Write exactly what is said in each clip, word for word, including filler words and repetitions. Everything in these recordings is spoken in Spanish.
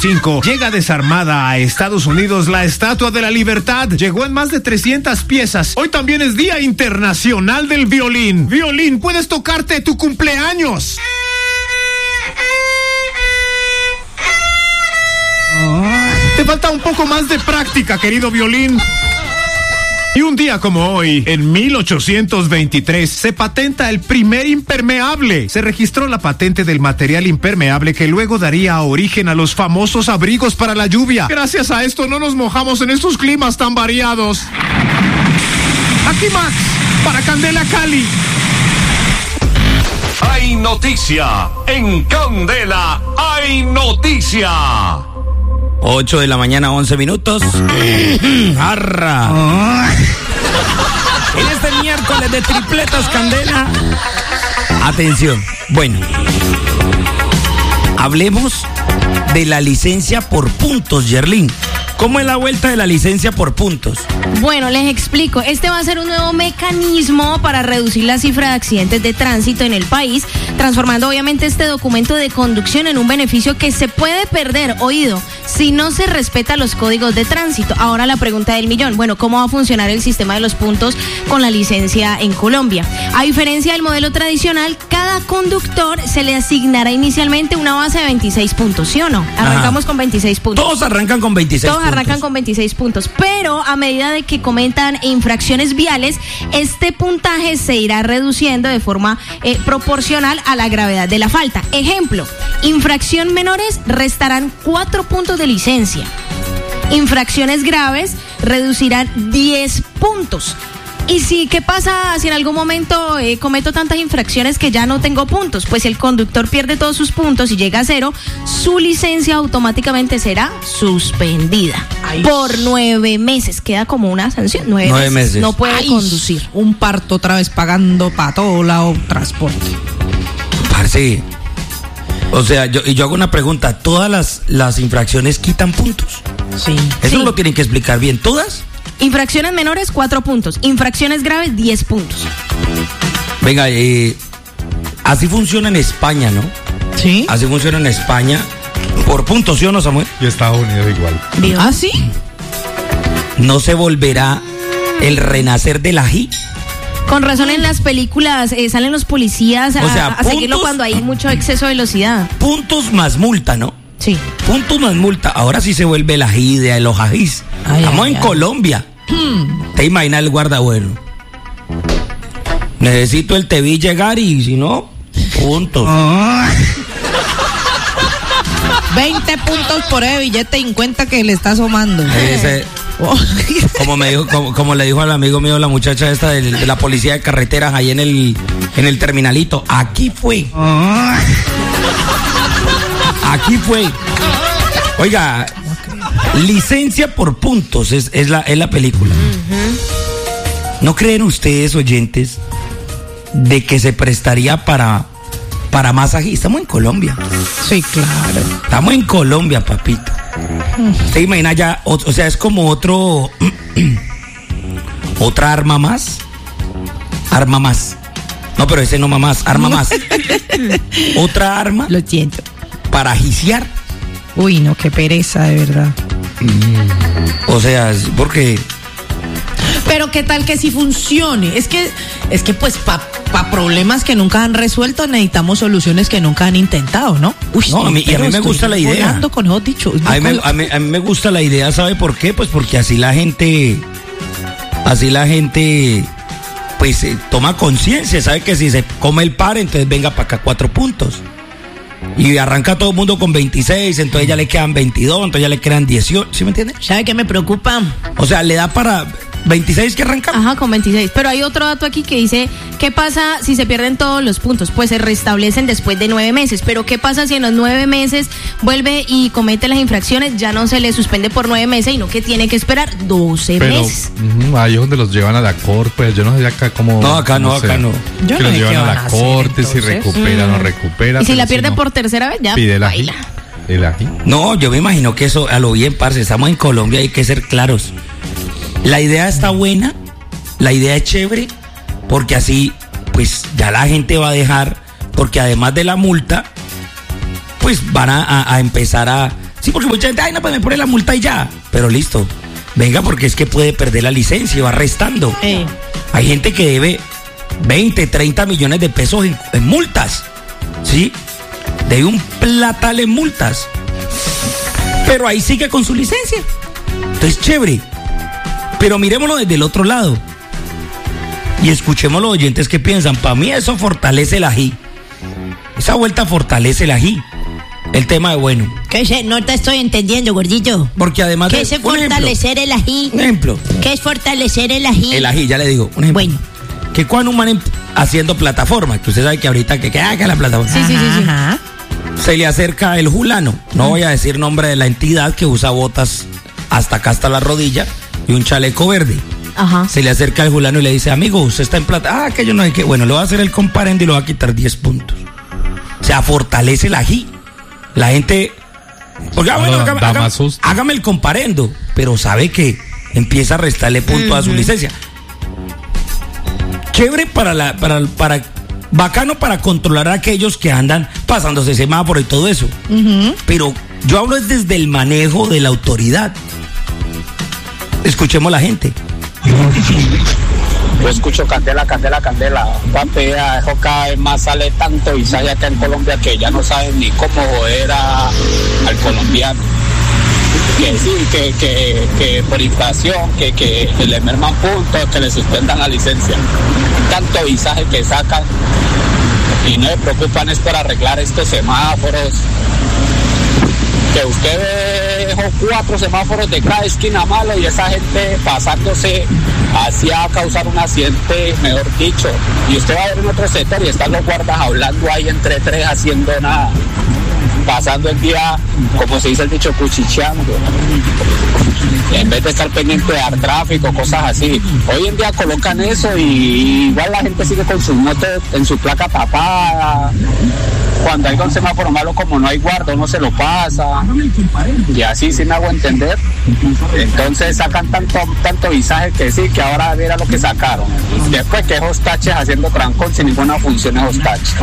veinticinco llega desarmada a Estados Unidos la Estatua de la Libertad. Llegó en más de trescientas piezas. Hoy también es Día Internacional del Violín. Violín, puedes tocarte tu cumpleaños. Te falta un poco más de práctica, querido violín. Y un día como hoy, en mil ochocientos veintitrés, se patenta el primer impermeable. Se registró la patente del material impermeable que luego daría origen a los famosos abrigos para la lluvia. Gracias a esto no nos mojamos en estos climas tan variados. Aquí Max, para Candela Cali. Hay noticia. En Candela hay noticia. ocho de la mañana, once minutos. ¡Arra! Oh. En este miércoles de tripletas Candela. Atención. Bueno. Hablemos de la licencia por puntos, Yerlín. ¿Cómo es la vuelta de la licencia por puntos? Bueno, les explico. Este va a ser un nuevo mecanismo para reducir la cifra de accidentes de tránsito en el país, transformando obviamente este documento de conducción en un beneficio que se puede perder, oído, si no se respeta los códigos de tránsito. Ahora la pregunta del millón. Bueno, ¿cómo va a funcionar el sistema de los puntos con la licencia en Colombia? A diferencia del modelo tradicional, cada conductor se le asignará inicialmente una base de veintiséis puntos, ¿sí o no? Arrancamos Ajá. con veintiséis puntos. Todos arrancan con veintiséis Todos puntos. arrancan con veintiséis puntos, pero a medida de que cometan infracciones viales, este puntaje se irá reduciendo de forma eh, proporcional a la gravedad de la falta. Ejemplo, infracción menores restarán cuatro puntos de licencia. Infracciones graves reducirán diez puntos. Y si, ¿qué pasa si en algún momento eh, cometo tantas infracciones que ya no tengo puntos? Pues el conductor pierde todos sus puntos y llega a cero, su licencia automáticamente será suspendida. Ay. Por nueve meses. Queda como una sanción. Nueve, nueve meses. meses. No puede Ay, conducir. Un parto otra vez pagando para todo lado transporte. Parce, o sea, yo, yo hago una pregunta. ¿Todas las, las infracciones quitan puntos? Sí. Eso sí. lo tienen que explicar bien. ¿Todas? Infracciones menores, cuatro puntos. Infracciones graves, diez puntos. Venga, eh, así funciona en España, ¿no? Sí. Así funciona en España. Por puntos, ¿sí o no, Samuel? Y Estados Unidos igual. ¿Ah, sí? ¿No se volverá el renacer del ají? Con razón en las películas eh, salen los policías a, o sea, a puntos, seguirlo cuando hay mucho exceso de velocidad. Puntos más multa, ¿no? Sí. Puntos más multa. Ahora sí se vuelve el ají de los ajís. Ay, Estamos ay, en ay. Colombia. Hmm. ¿Te imaginas el guardabueno? Necesito el T V llegar y si no, puntos. Oh. veinte puntos por ese billete en cuenta que le está asomando. Ese, oh. como, me dijo, como, como le dijo al amigo mío la muchacha esta de, de la policía de carreteras ahí en el, en el terminalito. Aquí fue. Oh. Aquí fue. Oiga, licencia por puntos es, es, la, es la película. Uh-huh. ¿No creen ustedes, oyentes, de que se prestaría para, para más ají? Estamos en Colombia. Sí, claro. Estamos en Colombia, papito. ¿Te imaginas ya? O, o sea, es como otro... otra arma más. Arma más. No, pero ese no mamás, arma más. Otra arma. Lo siento. Para agiciar. Uy, no, qué pereza, de verdad. Mm. O sea, porque... Pero qué tal que sí funcione. Es que, es que pues para pa problemas que nunca han resuelto necesitamos soluciones que nunca han intentado, ¿no? Uy, no, a mí, y a mí me gusta la idea. Con esos dichos. A mí, me, a, mí, a mí me gusta la idea, ¿sabe por qué? Pues porque así la gente, así la gente, pues eh, toma conciencia, sabe que si se come el par, entonces venga para acá cuatro puntos. Y arranca todo el mundo con veintiséis, entonces ya le quedan veintidós, entonces ya le quedan dieciocho, ¿sí me entiendes? ¿Sabe qué me preocupa? O sea, le da para veintiséis que arranca. Ajá, con veintiséis. Pero hay otro dato aquí que dice, ¿qué pasa si se pierden todos los puntos? Pues se restablecen después de nueve meses. Pero ¿qué pasa si en los nueve meses vuelve y comete las infracciones? Ya no se le suspende por nueve meses, sino que tiene que esperar doce Pero, meses. Uh, ahí es donde los llevan a la corte, pues yo no sé acá cómo... No, acá no, acá no. Yo que no los sé llevan qué a la van a corte, hacer, si recupera o mm. no recupera. Y si la pierde si no, por tercera vez, ya pide el ají. baila. El ají. No, yo me imagino que eso, a lo bien, parce, estamos en Colombia, hay que ser claros. La idea está buena, la idea es chévere, porque así, pues, ya la gente va a dejar, porque además de la multa, pues van a, a empezar a, Sí, porque mucha gente, ay, no, pues me pone la multa y ya. Pero listo, venga, porque es que puede perder la licencia y va restando. Eh. Hay gente que debe veinte, treinta millones de pesos en, en multas, ¿sí? Debe un platal en multas. Pero ahí sigue con su licencia. Entonces, chévere. Pero miremoslo desde el otro lado. Y escuchemos los oyentes que piensan. Para mí eso fortalece el ají. Esa vuelta fortalece el ají. El tema de bueno. ¿Qué se? No te estoy entendiendo, gordillo. Porque además ¿Qué de, es un ejemplo, fortalecer el ají? Un ejemplo. ¿Qué es fortalecer el ají? El ají, ya le digo. Un ejemplo. Bueno. Que cuando un man em- haciendo plataforma, que usted sabe que ahorita que queda que la plataforma. Sí, sí, sí, sí. Ajá. Se le acerca el fulano. No voy a decir nombre de la entidad que usa botas hasta acá, hasta la rodilla y un chaleco verde. Ajá. Se le acerca el fulano y le dice, amigo, usted está en plata. Ah, que yo no sé qué. Bueno, le va a hacer el comparendo y le va a quitar diez puntos. O sea, fortalece el ají. La gente. Porque, ah, bueno, No, hágame, da hágame- más susto. hágame el comparendo. Pero sabe que empieza a restarle puntos a su licencia. Chévere para la, para, para, bacano para controlar a aquellos que andan pasándose semáforo y todo eso. Pero yo hablo es desde el manejo de la autoridad. Escuchemos a la gente. Yo escucho candela, candela, candela. Papi, a eso cada vez más sale tanto visaje acá en Colombia que ya no saben ni cómo joder a- al colombiano. Que sí, que, que, que por inflación, que, que, que le merman puntos, que le suspendan la licencia. Tanto visaje que sacan y no se preocupan es por arreglar estos semáforos. Que usted dejó cuatro semáforos de cada esquina malo y esa gente pasándose hacia causar un accidente, mejor dicho. Y usted va a ver en otro sector y están los guardas hablando ahí entre tres haciendo nada. Pasando el día, como se dice el dicho, cuchicheando. En vez de estar pendiente de dar tráfico, cosas así. Hoy en día colocan eso y igual la gente sigue con sus motos en su placa tapada. Cuando hay un semáforo malo, como no hay guarda, uno se lo pasa. Y así, sí me hago entender. Entonces sacan tanto tanto visaje que sí, que ahora mira lo que sacaron. Después que esos taches haciendo trancón sin ninguna función esos taches.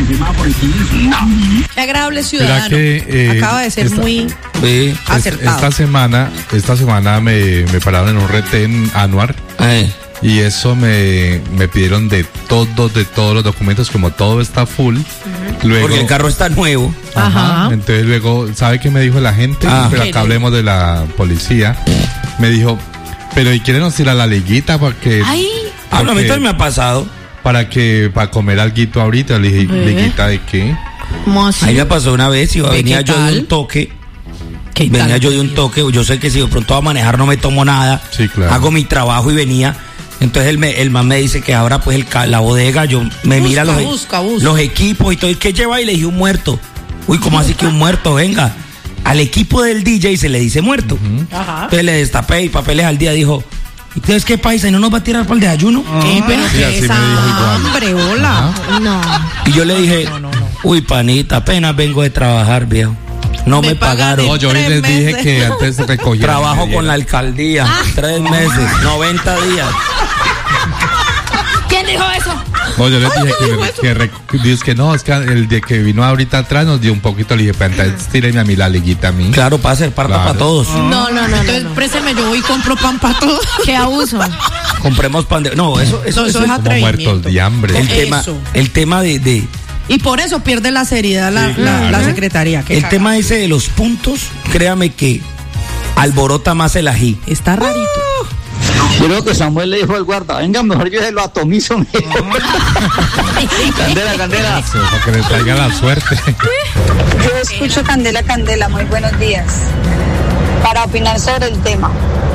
No. Qué agradable Mira ciudadano. que, eh, Acaba de ser esta- muy Sí. Es- acertado. Esta semana, esta semana me, me pararon en un retén anual Eh. y eso me, me pidieron de todos, de todos los documentos, como todo está full. Luego, Porque el carro está nuevo. Ajá. Ajá. Entonces luego, ¿sabe qué me dijo la gente? Ah. Pero acá hablemos de la policía. Me dijo, pero ¿y quieren nos ir a la liguita para que, Ay, Ah, no, a mí Porque- también me ha pasado. para que, para comer alguito ahorita? Le dije, ¿Eh? ¿liguita de qué? ¿cómo así? Ahí me pasó una vez, iba, ¿Ve venía qué yo de tal? un toque. ¿Qué Venía tal? yo de un toque, yo sé que si de pronto va a manejar no me tomo nada. Sí, claro. Hago mi trabajo y venía. Entonces el, me- el man me dice que ahora pues el, ca- la bodega, yo me Busca, mira los, e- busca, busca. los equipos y todo. ¿Y qué lleva? Y le dije un muerto. Uy, ¿cómo así que un muerto? Venga. Al equipo del D J se le dice muerto. Ajá. Entonces le destapé y papeles al día. Dijo, ¿y entonces qué paisa? ¿Y no nos va a tirar para el desayuno? ¿Qué? Pero Sí, qué así es me dijo igual. hambre, hola. No. Y yo le dije, uy, panita, apenas vengo de trabajar, viejo. No Me me, pagan pagaron. No, yo Tres les dije meses. que antes recogían. Trabajo con la alcaldía. Tres meses, noventa días. ¿Quién dijo eso? No, yo les dije que, que, rec- Dios, que no, es que el de que vino ahorita atrás nos dio un poquito. Le dije, pero entonces tírenme a mí la liguita a mí. Claro, para hacer parta Claro. para todos. No, no, no, no. Entonces, no. présteme, yo voy y compro pan para todo. Qué abuso. Compremos pan de... No, eso, eso, No, eso eso es es Como muertos atrevimiento. de hambre. el tema, eso. el tema de, de- Y por eso pierde la seriedad la, Sí, la- claro. la secretaría. Qué el cagada. tema ese de los puntos, créame que alborota más el ají. Está rarito. Yo creo que Samuel le dijo al guarda, venga, mejor yo se lo atomizo. me dijo. Candela, candela. Eso, para que les traiga la suerte. Yo escucho Candela, Candela, muy buenos días. Para opinar sobre el tema.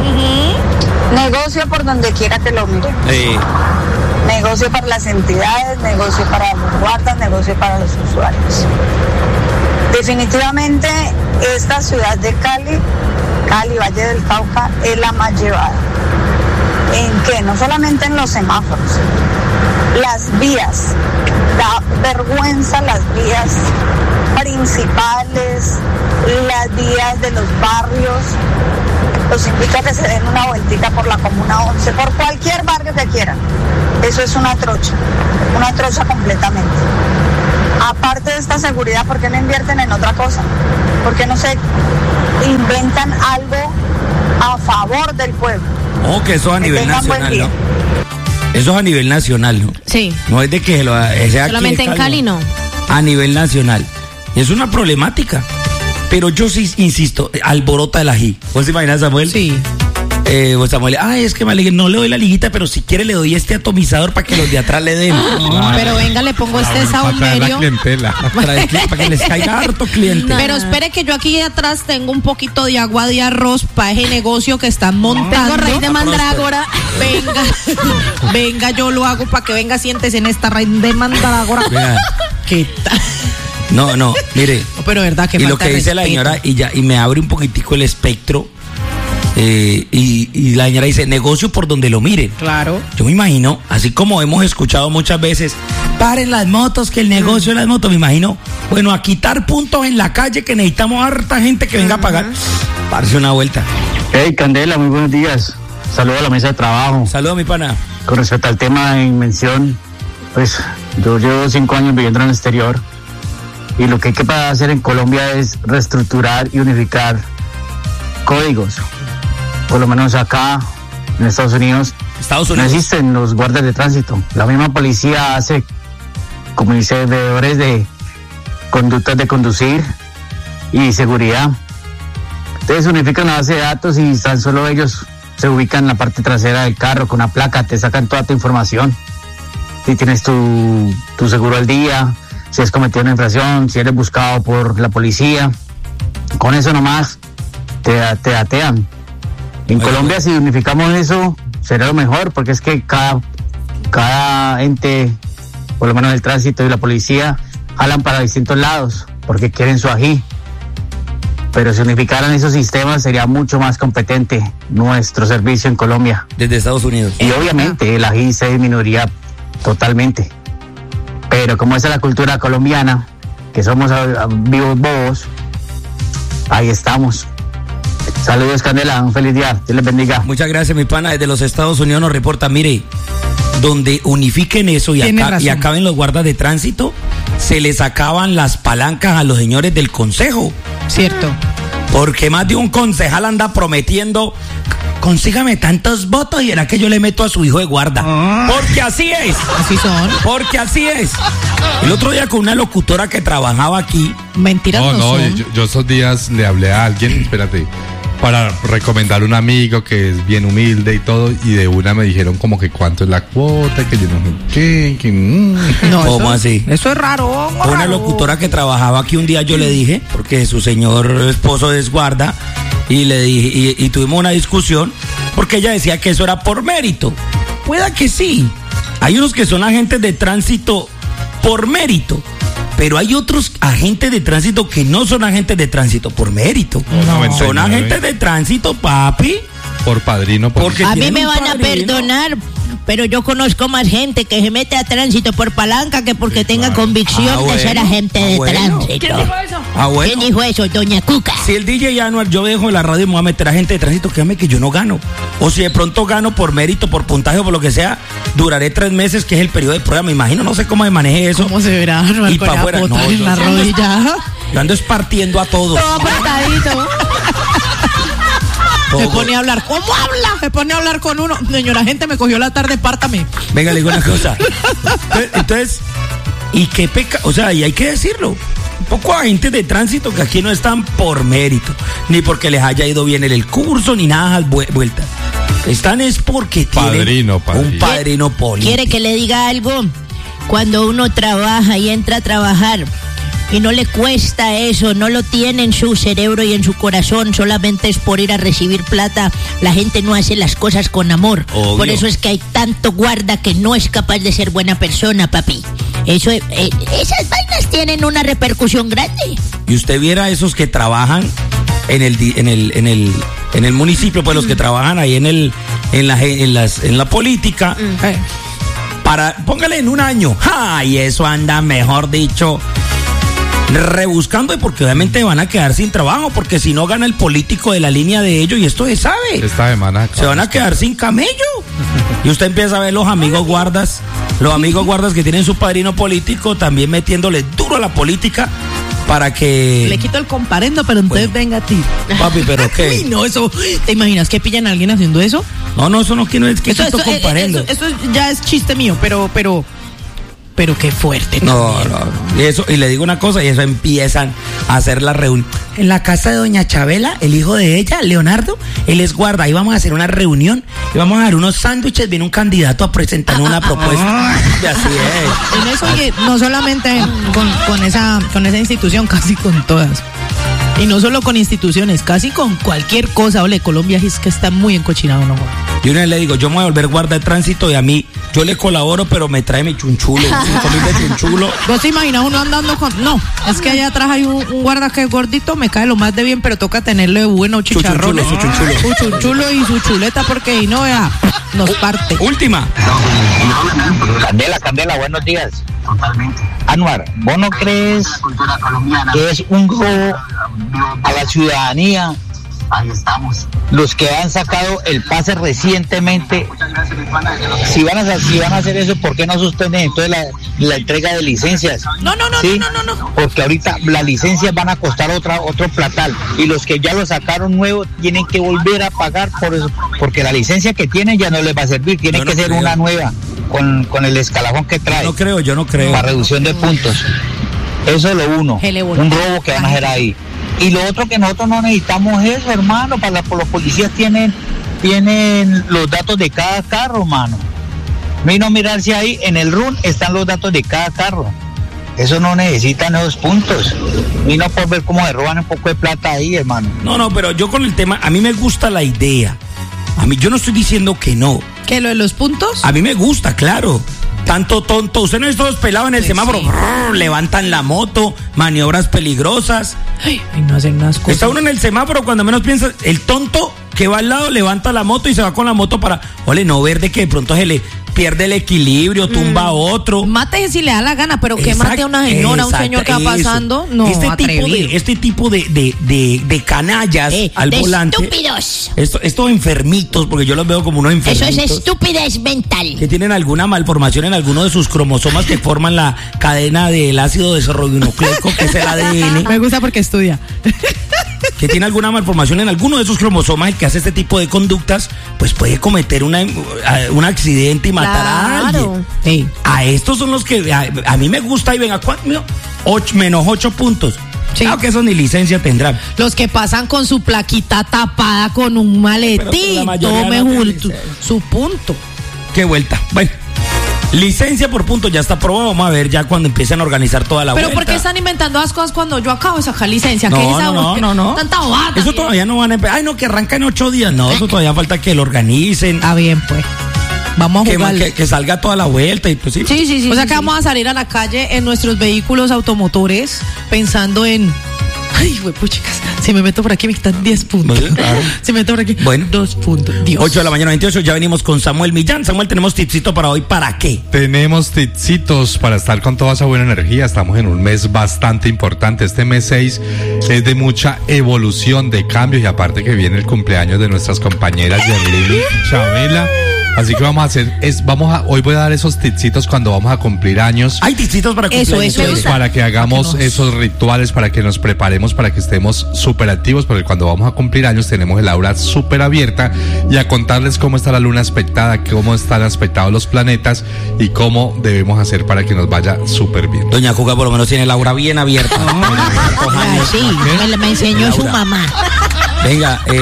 Negocio por donde quiera que lo miren. Negocio para las entidades, negocio para los guardas, negocio para los usuarios. Definitivamente esta ciudad de Cali, Cali, Valle del Cauca, es la más llevada. ¿En qué? No solamente en los semáforos, las vías. Da vergüenza las vías principales, las vías de los barrios. Los invito a que se den una vueltita por la Comuna once, por cualquier barrio que quieran. Eso es una trocha, una trocha completamente. aparte de esta seguridad, ¿por qué no invierten en otra cosa? ¿Por qué no se inventan algo a favor del pueblo? Oh, que eso a Que nivel tengan buen nacional, pie. ¿no? Eso es a nivel nacional, ¿no? Sí. No es de que lo sea aquí Solamente en Cali no. A nivel nacional. Y es una problemática. Pero yo sí insisto, alborota el ají. ¿Vos te imaginas, Samuel? Sí. Eh, pues Samuel, ay, es que me alegre, no le doy la liguita, pero si quiere le doy este atomizador para que los de atrás le den. No, pero venga, le pongo este Para traer la saumerio. clientela. Para, para que les caiga harto cliente. Pero espere que yo aquí atrás tengo un poquito de agua de arroz para ese negocio que están montando. Tengo raíz de mandrágora. Venga, venga, yo lo hago para que venga, siéntese en esta raíz de mandrágora. Vea. ¿Qué tal? No, no, mire. No, pero verdad que y lo falta que dice la respeto. señora, y ya, y me abre un poquitico el espectro. Eh, y, y la señora dice, negocio por donde lo miren. Claro. Yo me imagino, así como hemos escuchado muchas veces, paren las motos, que el negocio de las motos, me imagino, bueno, a quitar puntos en la calle, que necesitamos harta gente que venga a pagar. Parse una vuelta. Hey, Candela, muy buenos días. Saludos a la mesa de trabajo. Saludos, mi pana. Con respecto al tema en mención, pues yo llevo cinco años viviendo en el exterior y lo que hay que hacer en Colombia es reestructurar y unificar códigos. Por lo menos acá en Estados Unidos, Estados no Unidos. existen los guardias de tránsito. La misma policía hace, como dice, deberes de conductas de conducir y seguridad. Entonces unifican la base de datos y tan solo ellos se ubican en la parte trasera del carro con una placa, te sacan toda tu información. Si tienes tu, tu seguro al día, si has cometido una infracción, si eres buscado por la policía. Con eso nomás te, te datean. En Bueno, Colombia, si unificamos eso, será lo mejor, porque es que cada, cada ente, por lo menos el tránsito y la policía, jalan para distintos lados, porque quieren su ají. Pero si unificaran esos sistemas, sería mucho más competente nuestro servicio en Colombia. Desde Estados Unidos. Y obviamente el ají se disminuiría totalmente. Pero como esa es la cultura colombiana, que somos a- a vivos bobos, ahí estamos. Saludos, Candela, un feliz día, Dios les bendiga. Muchas gracias, mi pana. Desde los Estados Unidos nos reporta, mire, donde unifiquen eso y, Tiene acá, razón. y acaben los guardas de tránsito, se les acaban las palancas a los señores del consejo. Cierto. Porque más de un concejal anda prometiendo, consígame tantos votos y era que yo le meto a su hijo de guarda. Porque así es. Así son. Porque así es. El otro día con una locutora que trabajaba aquí, Mentiras No, no, no, son. yo, yo esos días le hablé a alguien, espérate, para recomendar un amigo que es bien humilde y todo, y de una me dijeron como que cuánto es la cuota, que yo no sé qué, que... mm. No, ¿cómo eso- así? Eso es raro. Una raro. locutora que trabajaba aquí un día yo le dije, porque su señor esposo es guarda, y le dije, y, y tuvimos una discusión, porque ella decía que eso era por mérito. Pueda que sí. Hay unos que son agentes de tránsito por mérito, pero hay otros agentes de tránsito que no son agentes de tránsito por mérito. No, noventa y Son nueve. agentes de tránsito, papi. Por padrino, por... Porque A mí tienen me un van a padrino. perdonar, pero yo conozco más gente que se mete a tránsito por palanca que porque tenga convicción Ah, de ser bueno. agente Ah, de bueno. tránsito. Ah, bueno. ¿Quién dijo eso, doña Cuca? Si el D J Anual, yo dejo la radio y me voy a meter a gente de tránsito, créame que yo no gano. O si de pronto gano por mérito, por puntaje o por lo que sea, duraré tres meses, que es el periodo de prueba. Me imagino, no sé cómo se maneje eso. ¿Cómo se verá? Anual, Y con pa' la afuera. bota No, en yo- la rodilla. Yo ando espartiendo a todos. Todo apretadito. Se Todo. pone a hablar. ¿Cómo habla? Se pone a hablar con uno. Señora gente, me cogió la tarde, pártame. Venga, le digo una cosa. Entonces, entonces, ¿y qué peca? O sea, y hay que decirlo. Un poco agentes de tránsito que aquí no están por mérito, ni porque les haya ido bien en el curso, ni nada de vueltas. Están es porque tienen Padrino, padrino. un padrino político. ¿Quiere que le diga algo? Cuando uno trabaja y entra a trabajar y no le cuesta eso, no lo tiene en su cerebro y en su corazón, solamente es por ir a recibir plata, la gente no hace las cosas con amor. Obvio. Por eso es que hay tanto guarda que no es capaz de ser buena persona, papi. Eso, eh, esas vainas tienen una repercusión grande. Y usted viera esos que trabajan en el di- en el en el en el municipio, pues los que trabajan ahí en el en la en las en la política, Eh, para póngale en un año. ¡Ja! Y eso anda, mejor dicho, rebuscando, y porque obviamente van a quedar sin trabajo, porque si no gana el político de la línea de ellos, y esto se sabe, Esta semana... se van a quedar sin camello. Y usted empieza a ver los amigos guardas Los amigos guardas que tienen su padrino político también metiéndole duro a la política para que... Le quito el comparendo, pero entonces Bueno. venga a ti. Papi, ¿pero qué? Uy, no, eso... ¿Te imaginas que pillan a alguien haciendo eso? No, no, eso no, que no es que Eso, esto eso, comparendo. eso, eso ya es chiste mío, pero, pero, pero qué fuerte. No, también. no, no. Y eso, y le digo una cosa, y eso empiezan a hacer la reunión. En la casa de doña Chabela, el hijo de ella, Leonardo, él es guarda. Ahí vamos a hacer una reunión y vamos a dar unos sándwiches. Viene un candidato a presentar una propuesta. Y así es. En eso, oye, no solamente con, con esa, con esa institución, casi con todas. Y no solo con instituciones, casi con cualquier cosa. Ole, Colombia es que está muy encochinado, ¿no? Y una vez le digo, yo me voy a volver guarda de tránsito y a mí, yo le colaboro, pero me trae mi chunchulo, cinco mil de chunchulo. ¿Vos te imaginas uno andando con...? No, es que allá atrás hay un, un guarda que es gordito, me cae lo más de bien, pero toca tenerle bueno chicharrones. Su chunchulo, su Su chunchulo y su chuleta, porque y no, vea, nos parte. Última. Candela, Candela, buenos días. Totalmente. Anuar, ¿vos no crees que es un robo a la ciudadanía? Ahí estamos. Los que han sacado el pase recientemente, si van a, si van a hacer eso, ¿por qué no suspenden entonces la, la entrega de licencias? No, no, no, ¿Sí? no, no, no, no. Porque ahorita las licencias van a costar otra, otro platal, y los que ya lo sacaron nuevo tienen que volver a pagar por eso, porque la licencia que tienen ya no les va a servir, tiene Yo no que ser creo. una nueva con, con el escalafón que trae. Yo no creo, yo no creo. Para reducción de puntos. Eso es lo uno. Un robo que van a hacer ahí. Y lo otro que nosotros no necesitamos es eso, hermano. Para la, los policías tienen, tienen los datos de cada carro, hermano. Vino a mirarse ahí, en el R U N están los datos de cada carro. Eso no necesitan esos puntos. Vino por ver cómo se roban un poco de plata ahí, hermano. No, no, pero yo con el tema, a mí me gusta la idea. A mí, yo no estoy diciendo que no. ¿Qué, lo de los puntos? A mí me gusta, claro. Tanto tonto. Usted no es todos pelados en el Pues semáforo. sí. Brrr, levantan la moto, maniobras peligrosas. Ay, ay, no hacen unas cosas. Está uno en el semáforo cuando menos piensa. El tonto que va al lado levanta la moto y se va con la moto para, ole, no ver de que de pronto se le pierde el equilibrio, tumba a otro. Mate si le da la gana, pero que Exacto, mate a una señora, a un señor que va exacto, pasando, eso. no, este tipo atrevido. de Este tipo de, de, de, de canallas Eh, al de volante. estúpidos. Esto, estos enfermitos, porque yo los veo como unos Eso enfermitos. es estupidez mental. Que tienen alguna malformación en alguno de sus cromosomas que forman la cadena del ácido desarrollonucleico, que es el A D N. Me gusta porque estudia. Que tiene alguna malformación en alguno de sus cromosomas y que hace este tipo de conductas, pues puede cometer una, un accidente y matar a alguien. Sí. A estos son los que a, a mí me gusta y venga, ¿cuánto? Ocho, menos ocho puntos. Sí. Claro que eso ni licencia tendrán. Los que pasan con su plaquita tapada con un Pero maletín, la mayoría tome no tiene jul- licencia. su punto. Qué vuelta. Bueno, licencia por puntos ya está aprobado. Vamos a ver ya cuando empiecen a organizar toda la Pero vuelta. ¿por qué están inventando las cosas cuando yo acabo de sacar licencia? ¿Qué es No, esa no, no, no, no. tanta bobada? Eso todavía no van a empezar. Ay, no, que arranca en ocho días. No, eso todavía falta que lo organicen. Está bien, pues. Vamos a Que, jugar. que, que salga toda la vuelta y pues sí. Sí, sí, sí. O sea sí, que sí. vamos a salir a la calle en nuestros vehículos automotores pensando en... Ay, güey, puchicas, si me meto por aquí me quitan diez puntos. Bueno, claro. Si me meto por aquí, Bueno. dos puntos. Dios. ocho de la mañana, veintiocho. Ya venimos con Samuel Millán. Samuel, tenemos tipsito para hoy. ¿Para qué? Tenemos tipsitos para estar con toda esa buena energía. Estamos en un mes bastante importante. Este mes seis es de mucha evolución, de cambios, y aparte que viene el cumpleaños de nuestras compañeras Yerlin y Chabela. Así que vamos a hacer, es, vamos a, hoy voy a dar esos tipsitos cuando vamos a cumplir años. Hay tipsitos para Eso, cumpleaños. eso, eso. Para que hagamos Para que nos- esos rituales, para que nos preparemos, para que estemos súper activos, porque cuando vamos a cumplir años tenemos el aura súper abierta, y a contarles cómo está la luna aspectada, cómo están aspectados los planetas y cómo debemos hacer para que nos vaya súper bien. Doña Cuca por lo menos tiene la aura bien abierta. Ah, sí, me, me enseñó su mamá. Venga, eh,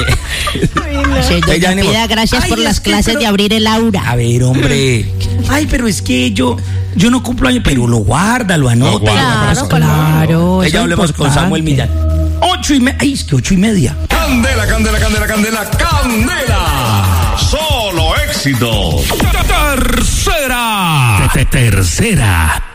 Sí, ya doña venimos. Pida, gracias Ay, por es las que, clases pero- de abrir el aura. a ver, hombre. Ay, pero es que yo, yo no cumplo años, pero lo guarda, lo anota. Lo guarda, Claro, Claro. claro. Ya eso es hablemos con importante. Samuel Millán. Ocho y media. Ay, es que ocho y media. Candela, candela, candela, candela, candela. Solo éxito. Tercera. Tercera.